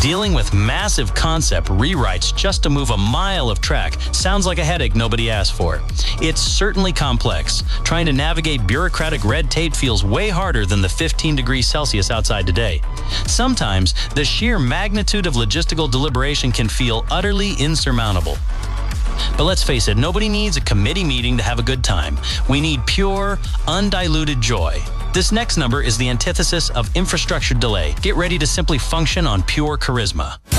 Dealing with massive concept rewrites just to move a mile of track sounds like a headache nobody asked for. It's certainly complex. Trying to navigate bureaucratic red tape feels way harder than the 15 degrees Celsius outside today. Sometimes, the sheer magnitude of logistical deliberation can feel utterly insurmountable. But let's face it, nobody needs a committee meeting to have a good time. We need pure, undiluted joy. This next number is the antithesis of infrastructure delay. Get ready to simply function on pure charisma.